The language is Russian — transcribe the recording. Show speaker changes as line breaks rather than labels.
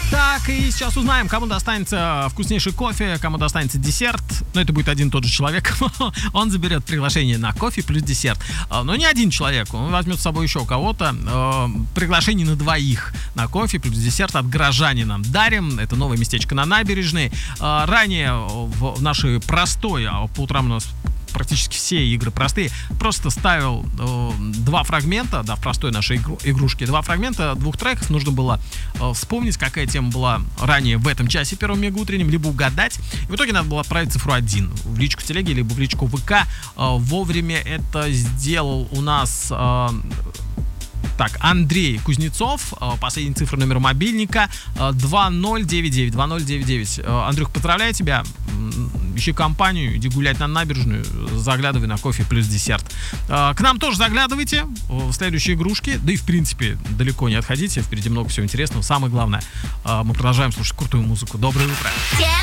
Так, и сейчас узнаем, кому достанется вкуснейший кофе, кому достанется десерт. Но это будет один и тот же человек. Он заберет приглашение на кофе плюс десерт. Но не один человек, он возьмет с собой еще кого-то. Приглашение на двоих на кофе плюс десерт от горожане нам дарим. Это новое местечко на набережной. Ранее в нашей простой, по утрам у нас практически все игры простые, просто ставил два фрагмента, да, в простой нашей игрушке, два фрагмента двух треков. Нужно было вспомнить, какая тема была ранее в этом часе первом мега утреннем, либо угадать. И в итоге надо было отправить цифру 1 в личку телеги, либо в личку ВК. Вовремя это сделал у нас... Так, Андрей Кузнецов, последняя цифра номера мобильника 2099. Андрюх, поздравляю тебя. Ищи компанию, иди гулять на набережную, заглядывай на кофе плюс десерт. К нам тоже заглядывайте в следующие игрушки. Да и в принципе далеко не отходите, впереди много всего интересного. Самое главное, мы продолжаем слушать крутую музыку. Доброе утро.